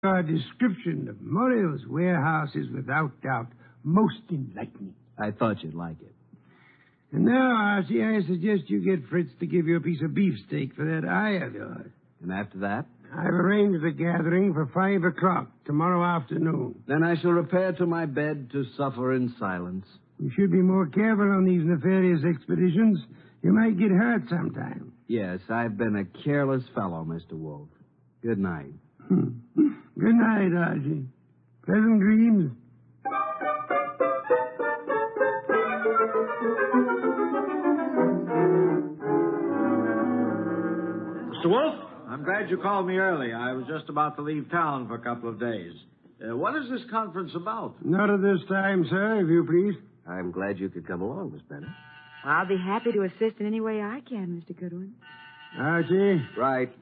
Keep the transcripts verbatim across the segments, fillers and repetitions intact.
Your description of Morio's warehouse is without doubt most enlightening. I thought you'd like it. And now, Archie, I suggest you get Fritz to give you a piece of beefsteak for that eye of yours. And after that? I've arranged the gathering for five o'clock tomorrow afternoon. Then I shall repair to my bed to suffer in silence. You should be more careful on these nefarious expeditions. You might get hurt sometime. Yes, I've been a careless fellow, Mister Wolf. Good night. Good night, Archie. Pleasant dreams. Mister Wolf, I'm glad you called me early. I was just about to leave town for a couple of days. Uh, what is this conference about? Not at this time, sir, if you please. I'm glad you could come along, Miss Bennett. I'll be happy to assist in any way I can, Mister Goodwin. Archie? Right.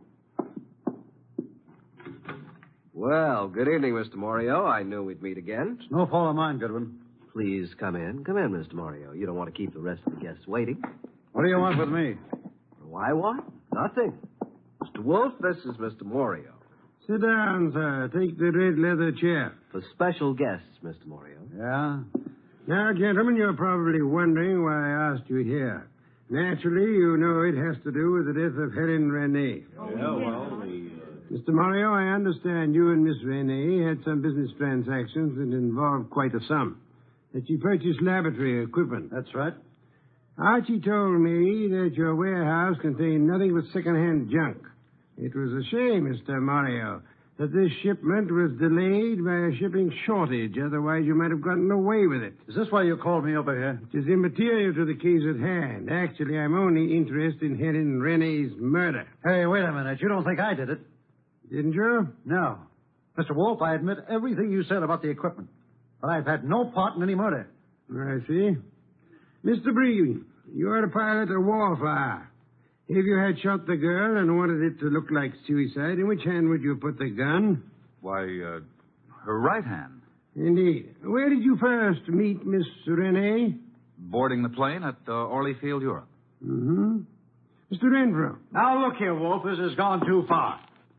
Well, good evening, Mister Morio. I knew we'd meet again. It's no fault of mine, Goodwin. Please come in. Come in, Mister Morio. You don't want to keep the rest of the guests waiting. What do you want with me? Why, what? Nothing. Mister Wolf, this is Mister Morio. Sit down, sir. Take the red leather chair. For special guests, Mister Morio. Yeah? Now, gentlemen, you're probably wondering why I asked you here. Naturally, you know it has to do with the death of Helen Renee. Oh, yeah, well, the... Mister Morio, I understand you and Miss Renee had some business transactions that involved quite a sum. That you purchased laboratory equipment. That's right. Archie told me that your warehouse contained nothing but second-hand junk. It was a shame, Mister Morio, that this shipment was delayed by a shipping shortage. Otherwise, you might have gotten away with it. Is this why you called me over here? It is immaterial to the case at hand. Actually, I'm only interested in Helen Renee's murder. Hey, wait a minute. You don't think I did it? Didn't you? No. Mister Wolf, I admit everything you said about the equipment. But I've had no part in any murder. I see. Mister Bree, you are to pilot a wallflower. If you had shot the girl and wanted it to look like suicide, in which hand would you put the gun? Why, uh, her right hand. Indeed. Where did you first meet Miss Renee? Boarding the plane at uh, Orly Field, Europe. Mm-hmm. Mister Renfrew. Now, look here, Wolf. This has gone too far.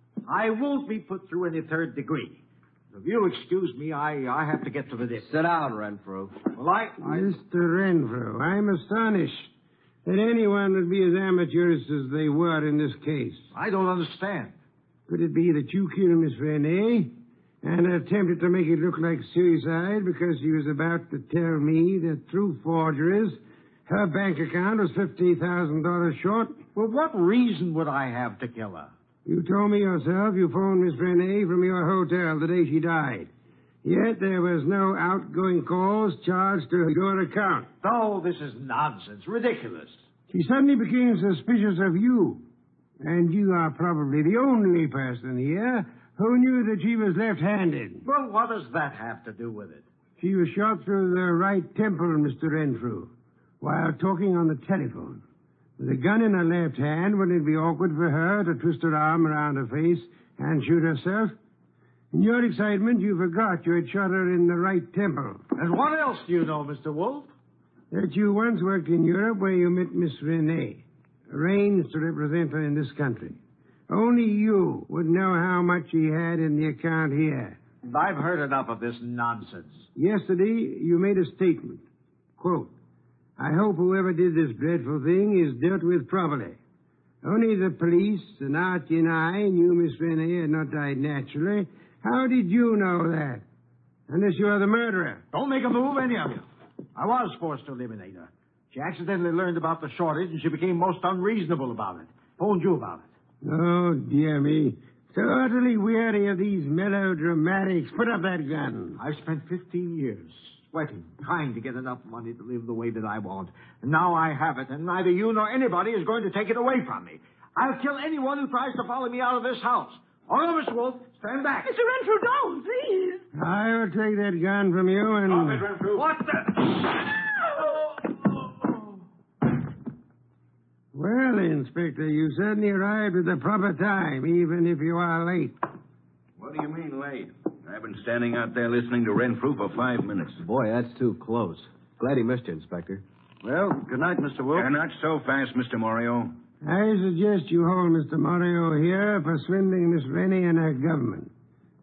I won't be put through any third degree. If you'll excuse me, I, I have to get to the dip. Sit down, Renfrew. Well, I... I... Mister Renfrew, I'm astonished that anyone would be as amateurish as they were in this case. I don't understand. Could it be that you killed Miss Renee and attempted to make it look like suicide because she was about to tell me that through forgeries her bank account was fifty thousand dollars short? Well, what reason would I have to kill her? You told me yourself you phoned Miss Renee from your hotel the day she died. Yet there was no outgoing calls charged to your account. Oh, this is nonsense. Ridiculous. She suddenly became suspicious of you. And you are probably the only person here who knew that she was left-handed. Well, what does that have to do with it? She was shot through the right temple, Mister Renfrew, while talking on the telephone. With a gun in her left hand, wouldn't it be awkward for her to twist her arm around her face and shoot herself? In your excitement, you forgot you had shot her in the right temple. And what else do you know, Mister Wolf? That you once worked in Europe where you met Miss Renee, arranged to represent her in this country. Only you would know how much she had in the account here. I've heard enough of this nonsense. Yesterday, you made a statement. Quote, I hope whoever did this dreadful thing is dealt with properly. Only the police and Archie and I knew Miss Renee had not died naturally. How did you know that? Unless you are the murderer. Don't make a move, any of you. I was forced to eliminate her. She accidentally learned about the shortage, and she became most unreasonable about it. Phoned you about it. Oh, dear me. So utterly weary of these melodramatics. Put up that gun. I've spent fifteen years sweating, trying to get enough money to live the way that I want. And now I have it, and neither you nor anybody is going to take it away from me. I'll kill anyone who tries to follow me out of this house. Oh, no, Mister Wolf, stand back. Mister Renfrew, don't, please. I will take that gun from you and... Oh, Mister Renfrew. What the... Well, Inspector, you certainly arrived at the proper time, even if you are late. What do you mean late? I've been standing out there listening to Renfrew for five minutes. Boy, that's too close. Glad he missed you, Inspector. Well, good night, Mister Wolf. Uh, not so fast, Mister Morio. I suggest you hold Mister Morio here for swindling Miss Rennie and her government.